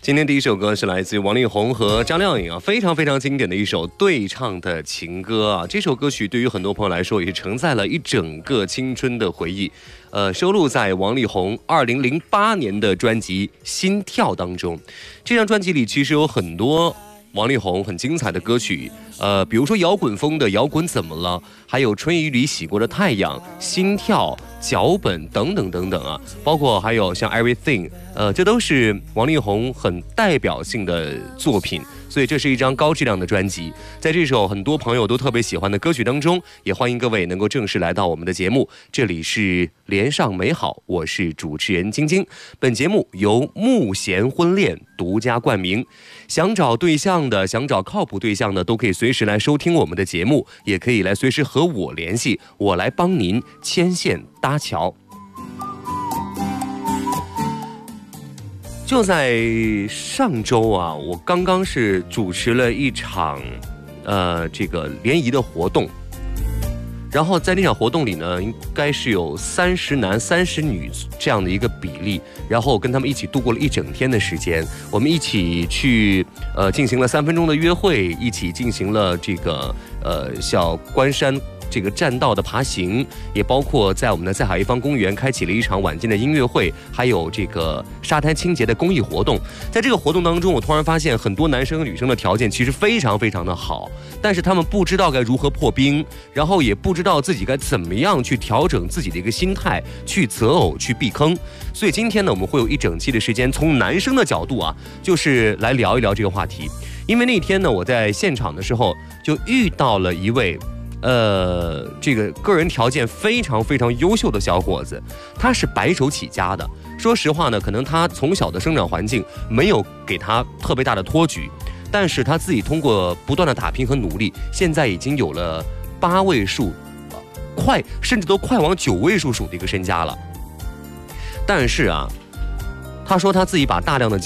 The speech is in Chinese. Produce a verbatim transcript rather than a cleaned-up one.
今天第一首歌是来自于王力宏和张靓颖啊，非常非常经典的一首对唱的情歌啊。这首歌曲对于很多朋友来说也是承载了一整个青春的回忆，呃，收录在王力宏二零零八年的专辑《心跳》当中。这张专辑里其实有很多王力宏很精彩的歌曲，呃，比如说摇滚风的《摇滚怎么了》，还有春雨里洗过的太阳、心跳、脚本等等等等啊，包括还有像 Everything， 呃，这都是王力宏很代表性的作品。所以这是一张高质量的专辑，在这首很多朋友都特别喜欢的歌曲当中，也欢迎各位能够正式来到我们的节目。这里是连上美好，我是主持人晶晶。本节目由慕贤婚恋独家冠名，想找对象的，想找靠谱对象的，都可以随时来收听我们的节目，也可以来随时和我联系，我来帮您牵线搭桥。就在上周啊，我刚刚是主持了一场呃这个联谊的活动，然后在那场活动里呢，应该是有三十男三十女这样的一个比例，然后跟他们一起度过了一整天的时间，我们一起去呃进行了三分钟的约会，一起进行了这个呃小关山这个栈道的爬行，也包括在我们的在海一方公园开启了一场晚间的音乐会，还有这个沙滩清洁的公益活动。在这个活动当中，我突然发现很多男生和女生的条件其实非常非常的好，但是他们不知道该如何破冰，然后也不知道自己该怎么样去调整自己的一个心态，去择偶，去避坑。所以今天呢，我们会有一整期的时间，从男生的角度啊，就是来聊一聊这个话题。因为那天呢，我在现场的时候就遇到了一位呃，这个个人条件非常非常优秀的小伙子，他是白手起家的。说实话呢，可能他从小的生长环境没有给他特别大的托举，但是他自己通过不断的打拼和努力，现在已经有了八位数，快甚至都快往九位数数的一个身家了。但是啊，他说他自己把大量的